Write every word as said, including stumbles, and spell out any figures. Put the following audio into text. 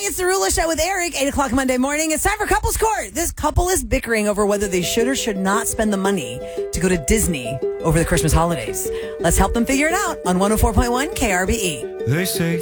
it's the Rula Show with Eric, eight o'clock Monday morning. It's time for Couples Court. This couple is bickering over whether they should or should not spend the money to go to Disney over the Christmas holidays. Let's help them figure it out on one oh four point one K R B E. They say